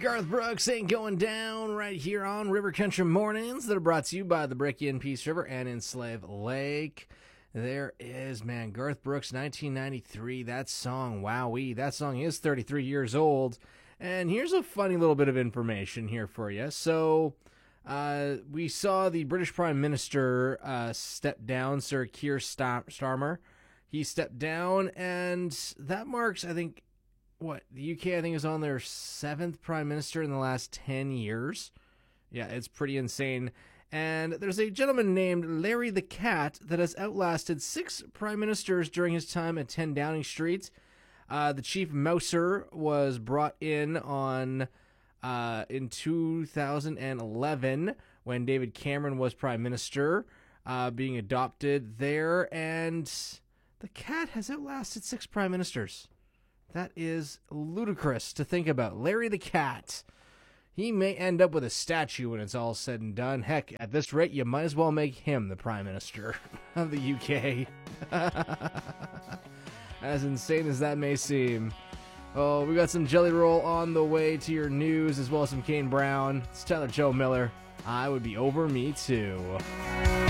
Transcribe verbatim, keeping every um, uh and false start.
Garth Brooks ain't going down right here on River Country Mornings that are brought to you by the Bricky and Peace River and in Slave Lake. There is, man, Garth Brooks, nineteen ninety-three, that song, wowee, that song is thirty-three years old. And here's a funny little bit of information here for you. So, uh, we saw the British Prime Minister uh, step down, Sir Keir Starmer. He stepped down, and that marks, I think, what, the U K, I think, is on their seventh prime minister in the last ten years. Yeah, it's pretty insane. And there's a gentleman named Larry the Cat that has outlasted six prime ministers during his time at ten Downing Street. Uh, the chief mouser was brought in on uh, in two thousand eleven when David Cameron was prime minister, uh, being adopted there. And the cat has outlasted six prime ministers. That is ludicrous to think about. Larry the Cat. He may end up with a statue when it's all said and done. Heck, at this rate, you might as well make him the Prime Minister of the U K. As insane as that may seem. Oh, we got some Jelly Roll on the way to your news, as well as some Kane Brown. It's Tyler Joe Miller. I would be over me too.